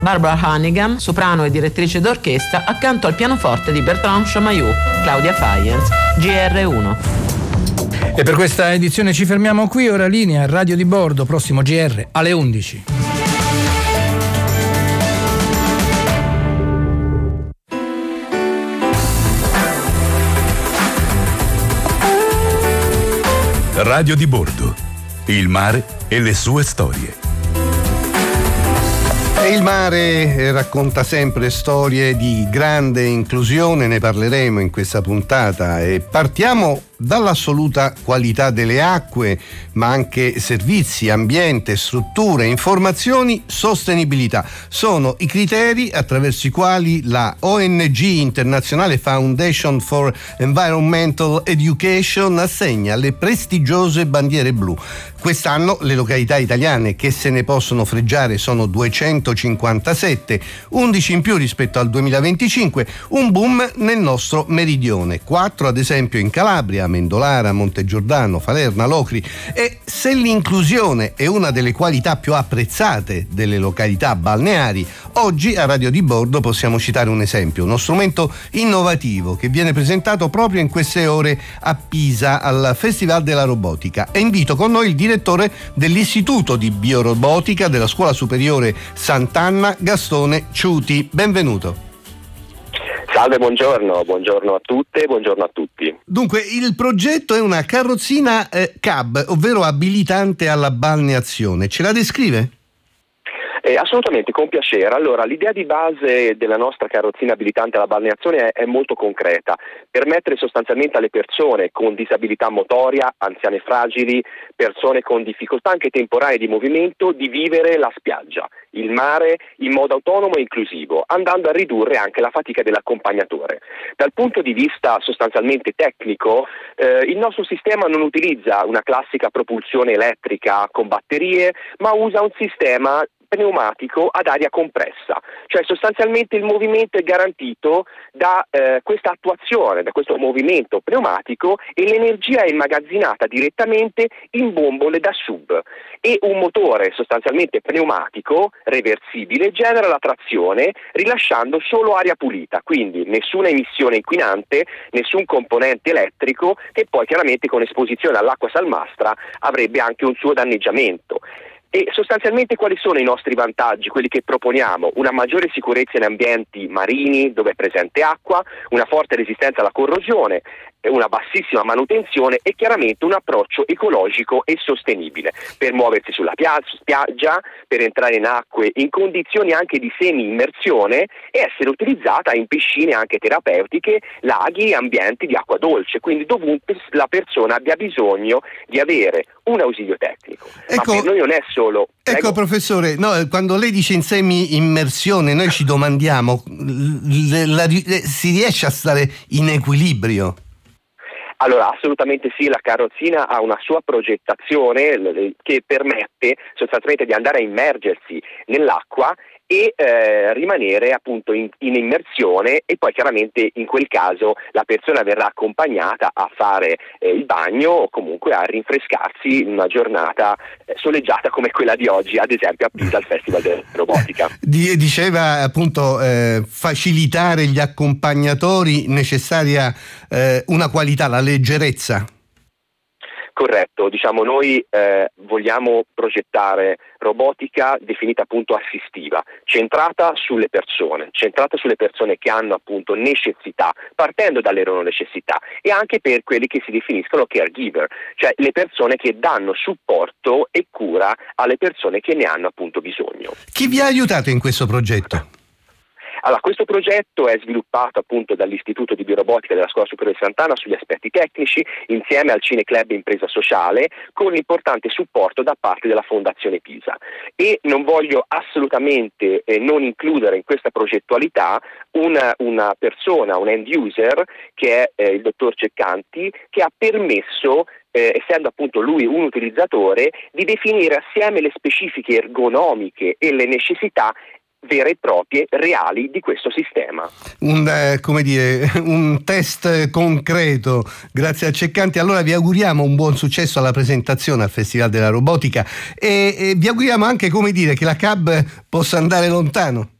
Barbara Hannigan, soprano e direttrice d'orchestra, accanto al pianoforte di Bertrand Chamayou, Claudia Fayens, GR1. E per questa edizione ci fermiamo qui, ora linea Radio di Bordo, prossimo GR alle 11. Radio di Bordo, il mare e le sue storie. E il mare racconta sempre storie di grande inclusione, ne parleremo in questa puntata e partiamo dall'assoluta qualità delle acque, ma anche servizi, ambiente, strutture, informazioni, sostenibilità. Sono i criteri attraverso i quali la ONG Internazionale Foundation for Environmental Education assegna le prestigiose bandiere blu. Quest'anno le località italiane che se ne possono fregiare sono 257, 11 in più rispetto al 2025, un boom nel nostro meridione, 4 ad esempio in Calabria, Mendolara, Montegiordano, Falerna, Locri. E se l'inclusione è una delle qualità più apprezzate delle località balneari, oggi a Radio di Bordo possiamo citare un esempio, uno strumento innovativo che viene presentato proprio in queste ore a Pisa al Festival della Robotica. E invito con noi il direttore dell'Istituto di Biorobotica della Scuola Superiore Sant'Anna, Gastone Ciuti. Benvenuto. Salve, buongiorno a tutte, buongiorno a tutti. Dunque, il progetto è una carrozzina cab, ovvero abilitante alla balneazione. Ce la descrive? Assolutamente, con piacere. Allora, l'idea di base della nostra carrozzina abilitante alla balneazione è molto concreta: permettere sostanzialmente alle persone con disabilità motoria, anziane fragili, persone con difficoltà anche temporanee di movimento di vivere la spiaggia, il mare in modo autonomo e inclusivo, andando a ridurre anche la fatica dell'accompagnatore. Dal punto di vista sostanzialmente tecnico, il nostro sistema non utilizza una classica propulsione elettrica con batterie, ma usa un sistema pneumatico ad aria compressa, cioè sostanzialmente il movimento è garantito da questa attuazione, da questo movimento pneumatico, e l'energia è immagazzinata direttamente in bombole da sub, e un motore sostanzialmente pneumatico reversibile genera la trazione rilasciando solo aria pulita, quindi nessuna emissione inquinante, nessun componente elettrico, che poi chiaramente con esposizione all'acqua salmastra avrebbe anche un suo danneggiamento. E sostanzialmente quali sono i nostri vantaggi, quelli che proponiamo? Una maggiore sicurezza in ambienti marini dove è presente acqua, una forte resistenza alla corrosione, una bassissima manutenzione e chiaramente un approccio ecologico e sostenibile per muoversi sulla spiaggia, per entrare in acque in condizioni anche di semi-immersione e essere utilizzata in piscine anche terapeutiche, laghi e ambienti di acqua dolce, quindi dovunque la persona abbia bisogno di avere un ausilio tecnico. Ecco, ma per noi non è solo... Ecco professore, quando lei dice in semi-immersione noi ci domandiamo, si riesce a stare in equilibrio? Allora, assolutamente sì, la carrozzina ha una sua progettazione che permette sostanzialmente di andare a immergersi nell'acqua e rimanere appunto in immersione, e poi chiaramente in quel caso la persona verrà accompagnata a fare il bagno o comunque a rinfrescarsi in una giornata soleggiata come quella di oggi, ad esempio a Pisa al Festival della Robotica. Diceva appunto facilitare gli accompagnatori, necessaria una qualità, la leggerezza. Corretto, diciamo noi vogliamo progettare robotica definita appunto assistiva, centrata sulle persone che hanno appunto necessità, partendo dalle loro necessità, e anche per quelli che si definiscono caregiver, cioè le persone che danno supporto e cura alle persone che ne hanno appunto bisogno. Chi vi ha aiutato in questo progetto? Allora, questo progetto è sviluppato appunto dall'Istituto di Biorobotica della Scuola Superiore Sant'Anna sugli aspetti tecnici, insieme al Cineclub Impresa Sociale, con l'importante supporto da parte della Fondazione Pisa. E non voglio assolutamente non includere in questa progettualità una persona, un end user, che è il dottor Ceccanti, che ha permesso, essendo appunto lui un utilizzatore, di definire assieme le specifiche ergonomiche e le necessità vere e proprie, reali di questo sistema. Un test concreto, grazie a Ceccanti. Allora vi auguriamo un buon successo alla presentazione al Festival della Robotica e vi auguriamo anche, che la CAB possa andare lontano.